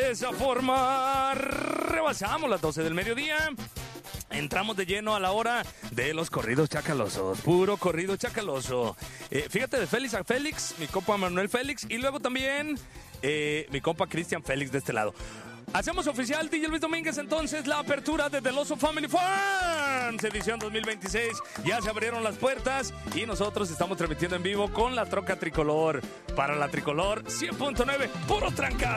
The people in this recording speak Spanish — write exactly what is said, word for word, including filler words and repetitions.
de esa forma rebasamos las doce del mediodía. Entramos de lleno a la hora de los corridos chacalosos, puro corrido chacaloso. Eh, fíjate, de Félix a Félix, mi compa Manuel Félix, y luego también eh, mi compa Cristian Félix de este lado. Hacemos oficial, D J Luis Domínguez, entonces, la apertura de The Loso Family Farms, edición dos mil veintiséis. Ya se abrieron las puertas y nosotros estamos transmitiendo en vivo con la troca tricolor. Para la tricolor, cien punto nueve, puro trancazo.